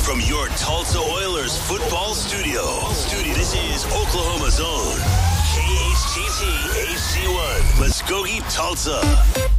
from your Tulsa Oilers football studio. This is Oklahoma's own KHTT HD1, Muskogee, Tulsa.